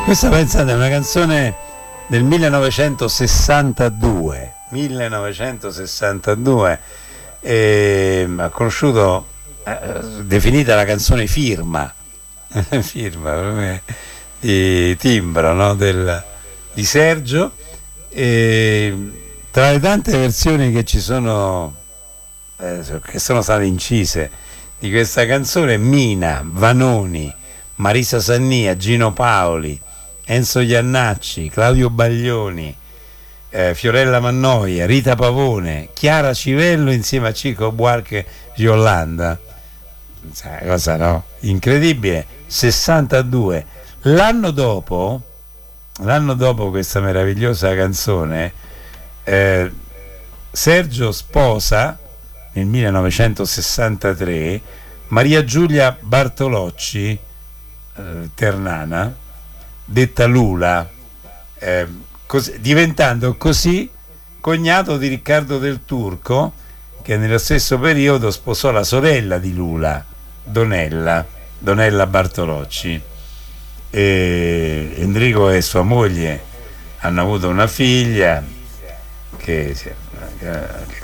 Questa, pensate, è una canzone del 1962 ha conosciuto, definita la canzone firma firma di timbro, no? Di Sergio, e tra le tante versioni che ci sono, che sono state incise di questa canzone, Mina, Vanoni, Marisa Sannia, Gino Paoli, Enzo Iannacci, Claudio Baglioni, Fiorella Mannoia, Rita Pavone, Chiara Civello insieme a Chico Buarque Yolanda. Cosa, no? Incredibile. 62. L'anno dopo questa meravigliosa canzone, Sergio sposa nel 1963 Maria Giulia Bartolocci, ternana, detta Lula, diventando così cognato di Riccardo del Turco, che nello stesso periodo sposò la sorella di Lula, Donella Bartolocci. E Enrico e sua moglie hanno avuto una figlia che